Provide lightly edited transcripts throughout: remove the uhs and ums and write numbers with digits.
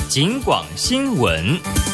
警广新闻。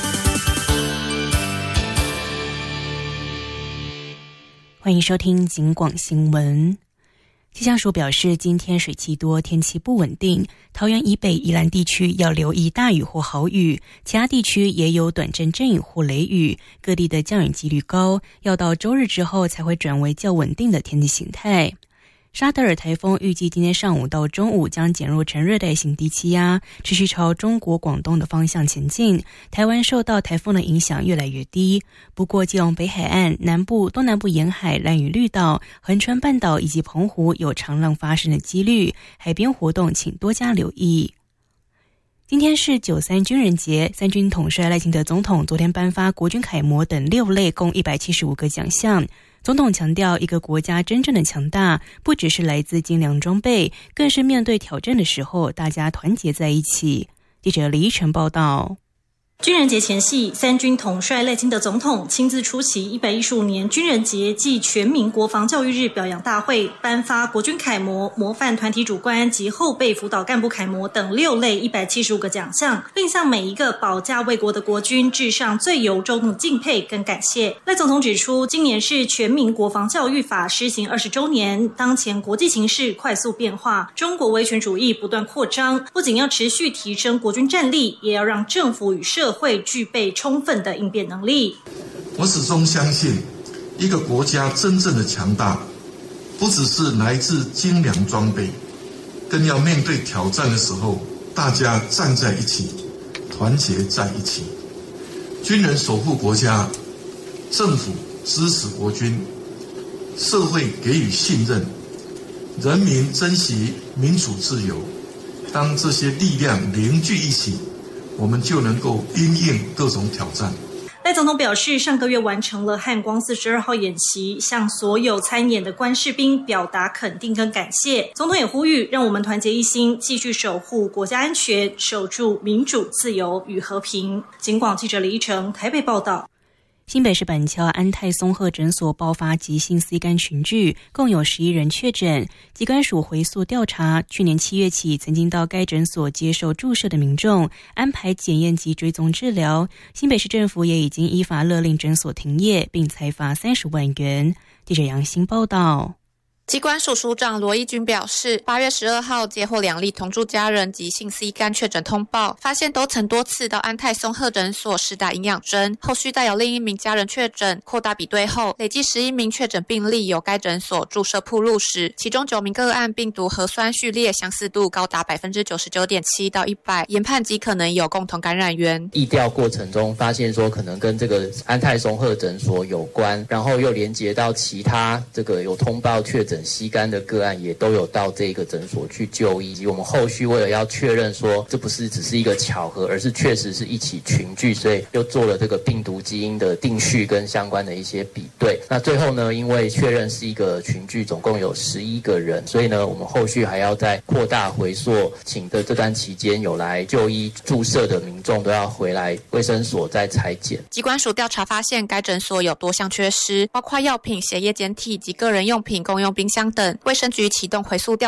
欢迎收听警广新闻。气象署表示，今天水气多，天气不稳定，桃园以北宜兰地区要留意大雨或豪雨，其他地区也有短阵阵雨或雷雨，各地的降雨几率高，要到周日之后才会转为较稳定的天气形态。沙德尔台风预计今天上午到中午将减弱成热带性低气压，持续朝中国广东的方向前进。台湾受到台风的影响越来越低，不过基隆北海岸、南部、东南部沿海、兰屿绿岛、恒春半岛以及澎湖有长浪发生的几率，海边活动请多加留意。今天是93军人节，三军统帅赖清德总统昨天颁发国军楷模等6类共175个奖项。总统强调，一个国家真正的强大，不只是来自精良装备，更是面对挑战的时候，大家团结在一起。记者李依晨报道。 军人节前夕，三军统帅赖清德总统亲自出席115年军人节暨全民国防教育日表扬大会，颁发国军楷模、模范团体主官及后备辅导干部楷模等6类175个奖项，并向每一个保家卫国的国军致上最由衷的敬佩跟感谢。赖总统指出，今年是全民国防教育法施行20周年，当前国际形势快速变化，中国威权主义不断扩张，不仅要持续提升国军战力，也要让政府与社会具备充分的应变能力。 我始终相信，一个国家真正的强大，不只是来自精良装备，更要面对挑战的时候，大家站在一起，团结在一起。军人守护国家，政府支持国军，社会给予信任，人民珍惜民主自由。当这些力量凝聚一起，我们就能够因应各种挑战。 赖总统表示，上个月完成了汉光42号演习，向所有参演的官士兵表达肯定跟感谢。总统也呼吁，让我们团结一心，继续守护国家安全，守住民主、自由与和平。警广记者李依晨台北报道。 新北市板桥安泰松鹤诊所爆发急性 C 肝群聚，共有11人确诊。疾管署回溯调查，去年7月起曾经到该诊所接受注射的民众，安排检验及追踪治疗。新北市政府也已经依法勒令诊所停业，并裁罚30万元。记者杨欣报道。 疾管署署长罗义军表示，8月12号接获2例同住家人急性 C 肝确诊通报，发现都曾多次到安泰松鹤诊所施打营养针，后续带有另一名家人确诊，扩大比对后，累计11名确诊病例由该诊所注射暴露史，其中9名个案病毒核酸序列相似度高达 99.7% 到100%，研判极可能有共同感染源。 疫调过程中发现说可能跟这个安泰松鹤诊所有关，然后又连接到其他这个有通报确诊C肝的个案也都有到这个诊所去就医，以及我们后续为了要确认说这不是只是一个巧合，而是确实是一起群聚，所以又做了这个病毒基因的定序跟相关的一些比对。那最后呢，因为确认是一个群聚，总共有11个人，所以呢我们后续还要再扩大回溯，请的这段期间有来就医注射的民众都要回来卫生所再采检。 疾管署调查发现，该诊所有多项缺失，包括药品、血液检体及个人用品、公用冰箱等。卫生局启动回溯调